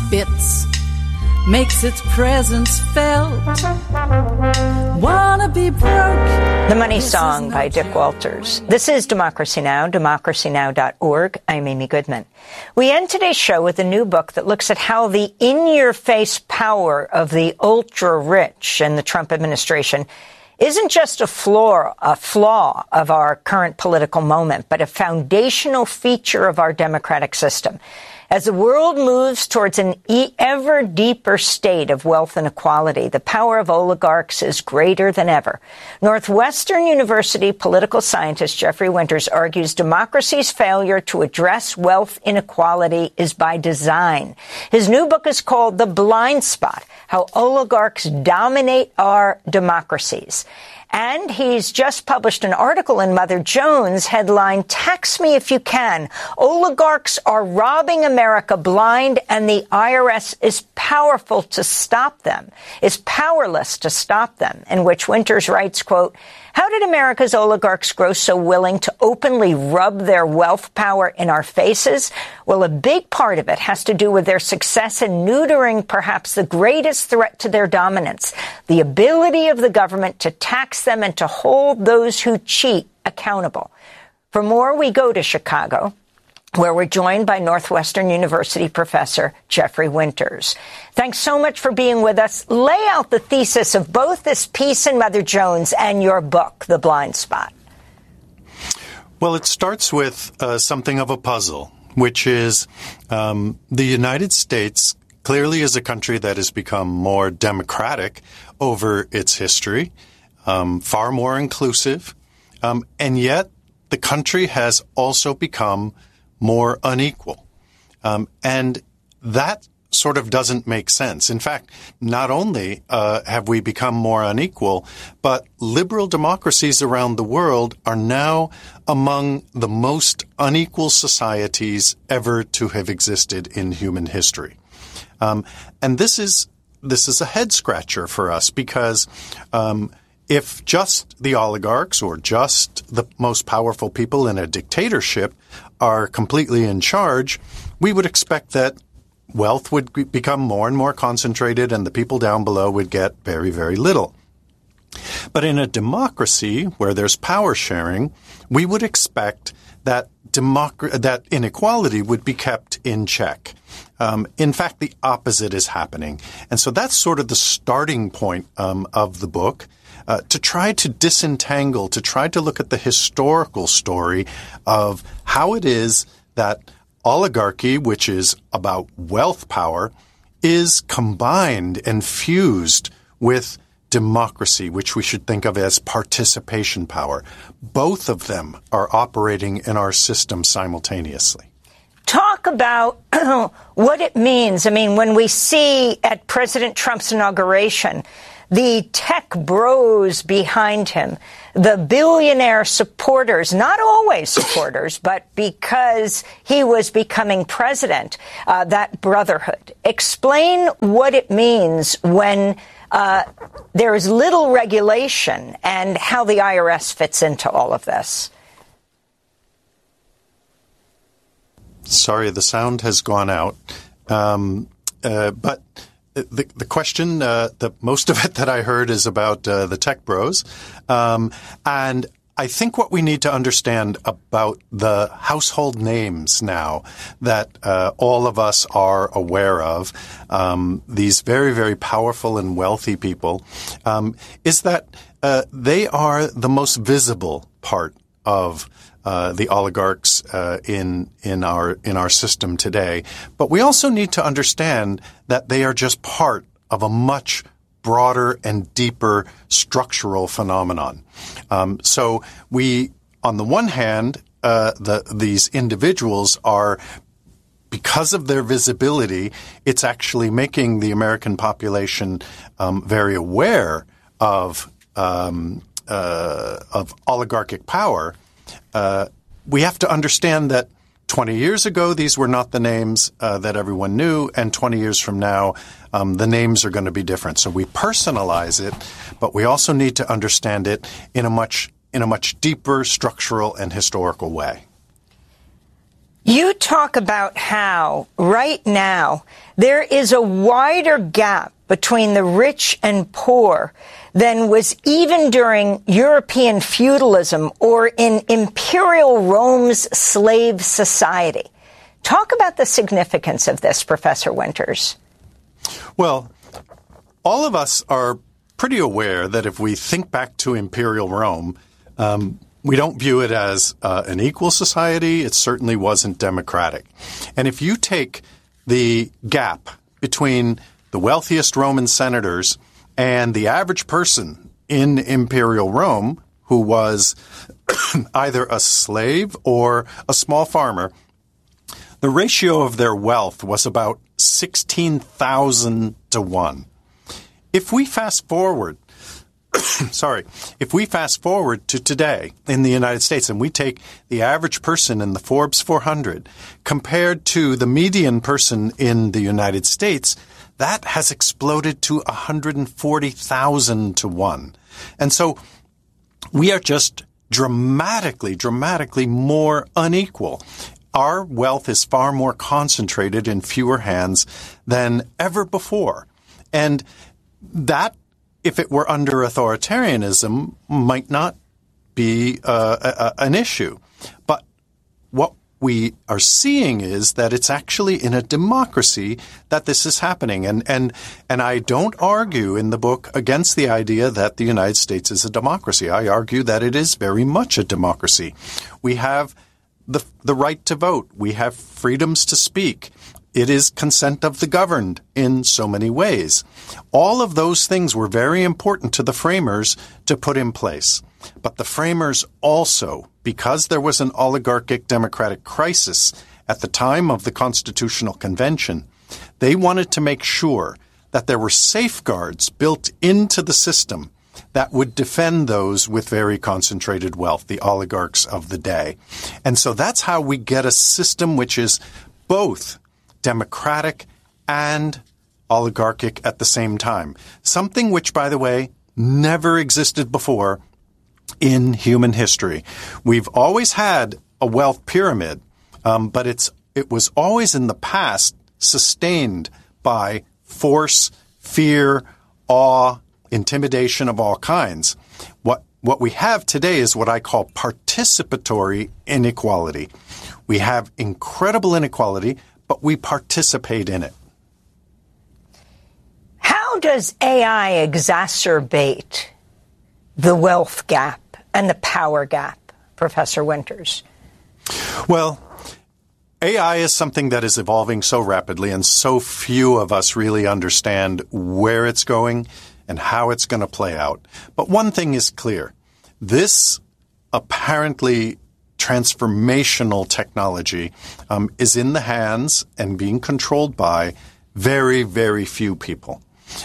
spits, makes its presence felt. Wanna be broke. The Money Song by Dick Walters. This is Democracy Now!, democracynow.org. I'm Amy Goodman. We end today's show with a new book that looks at how the in-your-face power of the ultra-rich in the Trump administration isn't just a flaw of our current political moment, but a foundational feature of our democratic system. As the world moves towards an ever deeper state of wealth inequality, the power of oligarchs is greater than ever. Northwestern University political scientist Jeffrey Winters argues democracy's failure to address wealth inequality is by design. His new book is called The Blind Spot: How Oligarchs Dominate Our Democracies. And he's just published an article in Mother Jones headlined, "Tax Me If You Can. Oligarchs are robbing America blind and the IRS is powerful to stop them, is powerless to stop them," in which Winters writes, quote, "How did America's oligarchs grow so willing to openly rub their wealth power in our faces? Well, a big part of it has to do with their success in neutering perhaps the greatest threat to their dominance, the ability of the government to tax them and to hold those who cheat accountable." For more, we go to Chicago, where we're joined by Northwestern University professor Jeffrey Winters. Thanks so much for being with us. Lay out the thesis of both this piece in Mother Jones and your book, The Blind Spot. Well, it starts with something of a puzzle, which is the United States clearly is a country that has become more democratic over its history, far more inclusive, and yet the country has also become more unequal. And that sort of doesn't make sense. In fact, not only have we become more unequal, but liberal democracies around the world are now among the most unequal societies ever to have existed in human history. And this is a head scratcher for us because if just the oligarchs or just the most powerful people in a dictatorship are completely in charge, we would expect that wealth would become more and more concentrated and the people down below would get very, very little. But in a democracy where there's power sharing, we would expect that that inequality would be kept in check. In fact, the opposite is happening. And so that's sort of the starting point of the book. To try to disentangle, to try to look at the historical story of how it is that oligarchy, which is about wealth power, is combined and fused with democracy, which we should think of as participation power. Both of them are operating in our system simultaneously. Talk about what it means. I mean, when we see at President Trump's inauguration the tech bros behind him, the billionaire supporters, not always supporters, but because he was becoming president, that brotherhood. Explain what it means when there is little regulation and how the IRS fits into all of this. Sorry, the sound has gone out. But the question, the most of it that I heard is about the tech bros. And I think what we need to understand about the household names now that all of us are aware of, these very, very powerful and wealthy people, is that they are the most visible part of the oligarchs in our system today. But we also need to understand that they are just part of a much broader and deeper structural phenomenon. So we, on the one hand, these individuals are, because of their visibility, it's actually making the American population very aware of oligarchic power. We have to understand that 20 years ago, these were not the names that everyone knew, and 20 years from now, the names are going to be different. So we personalize it, but we also need to understand it in a much deeper structural and historical way. You talk about how, right now, there is a wider gap between the rich and poor than was even during European feudalism or in Imperial Rome's slave society. Talk about the significance of this, Professor Winters. Well, all of us are pretty aware that if we think back to Imperial Rome, we don't view it as an equal society. It certainly wasn't democratic. And if you take the gap between the wealthiest Roman senators and the average person in Imperial Rome, who was either a slave or a small farmer, the ratio of their wealth was about 16,000 to 1. If we fast forward to today in the United States and we take the average person in the Forbes 400 compared to the median person in the United States, that has exploded to 140,000 to 1. And so we are just dramatically more unequal. Our wealth is far more concentrated in fewer hands than ever before. And that, if it were under authoritarianism, might not be an issue. But what we are seeing is that it's actually in a democracy that this is happening. And I don't argue in the book against the idea that the United States is a democracy. I argue that it is very much a democracy. We have the right to vote. We have freedoms to speak. It is consent of the governed in so many ways. All of those things were very important to the framers to put in place. But the framers also, because there was an oligarchic democratic crisis at the time of the Constitutional Convention, they wanted to make sure that there were safeguards built into the system that would defend those with very concentrated wealth, the oligarchs of the day. And so that's how we get a system which is both democratic and oligarchic at the same time. Something which, by the way, never existed before in human history. We've always had a wealth pyramid, but it was always in the past sustained by force, fear, awe, intimidation of all kinds. What we have today is what I call participatory inequality. We have incredible inequality, but we participate in it. How does AI exacerbate the wealth gap and the power gap, Professor Winters? Well, AI is something that is evolving so rapidly, and so few of us really understand where it's going and how it's going to play out. But one thing is clear. This apparently transformational technology is in the hands and being controlled by very, very few people.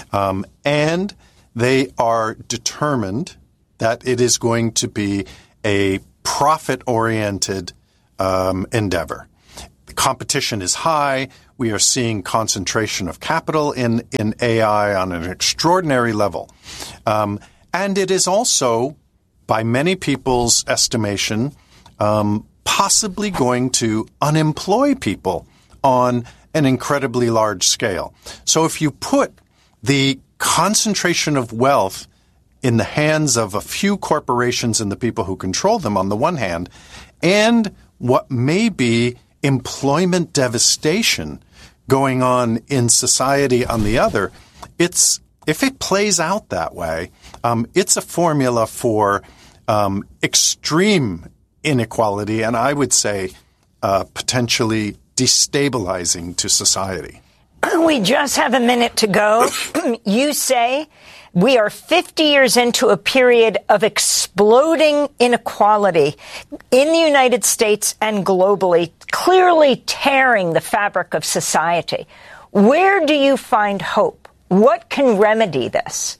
And they are determined that it is going to be a profit-oriented endeavor. The competition is high. We are seeing concentration of capital in AI on an extraordinary level. And it is also, by many people's estimation, possibly going to unemploy people on an incredibly large scale. So if you put the concentration of wealth in the hands of a few corporations and the people who control them on the one hand, and what may be employment devastation going on in society on the other, if it plays out that way, it's a formula for extreme inequality, and I would say potentially destabilizing to society. We just have a minute to go. You say we are 50 years into a period of exploding inequality in the United States and globally, clearly tearing the fabric of society. Where do you find hope? What can remedy this?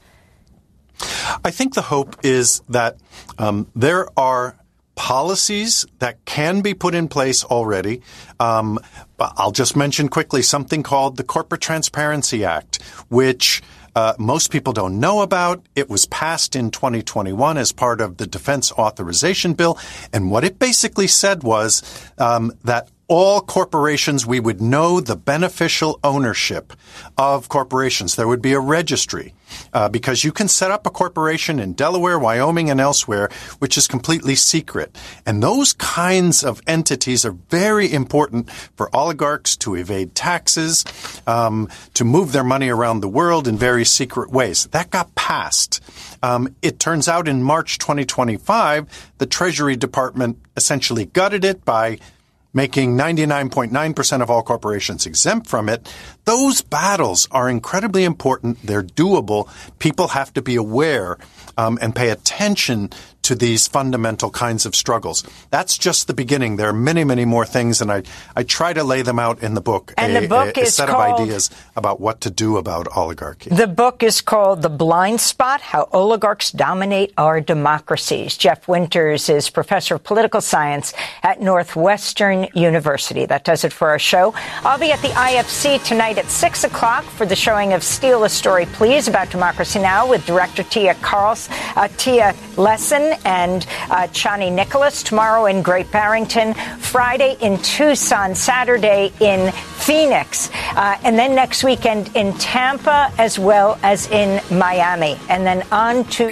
I think the hope is that there are policies that can be put in place already. I'll just mention quickly something called the Corporate Transparency Act, which most people don't know about. It was passed in 2021 as part of the Defense Authorization Bill. And what it basically said was that all corporations, we would know the beneficial ownership of corporations. There would be a registry. Because you can set up a corporation in Delaware, Wyoming, and elsewhere, which is completely secret. And those kinds of entities are very important for oligarchs to evade taxes, to move their money around the world in very secret ways. That got passed. It turns out in March 2025, the Treasury Department essentially gutted it by making 99.9% of all corporations exempt from it. Those battles are incredibly important. They're doable. People have to be aware and pay attention to these fundamental kinds of struggles. That's just the beginning. There are many, many more things, and I try to lay them out in the book. And the book is set called, of ideas about what to do about oligarchy. The book is called The Blind Spot, How Oligarchs Dominate Our Democracies. Jeff Winters is professor of political science at Northwestern University. That does it for our show. I'll be at the IFC tonight at 6 o'clock for the showing of Steal a Story, Please, about Democracy Now! With director Tia Lesson and Chani Nicholas. Tomorrow in Great Barrington, Friday in Tucson, Saturday in Phoenix, and then next weekend in Tampa as well as in Miami. And then on to...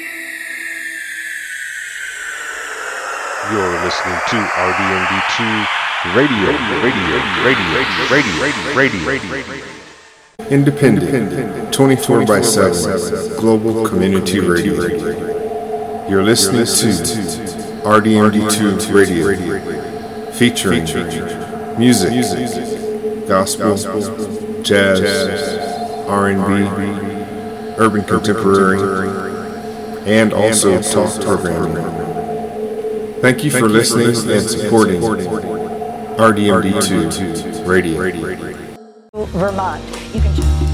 You're listening to RDMD2 Radio. Independent, 24/7, global community radio. You're listening to RDMD2 Radio, featuring music, gospel, jazz, R&B, urban contemporary, and also talk programming. Thank you for listening and supporting RDMD2 Radio. Vermont. You can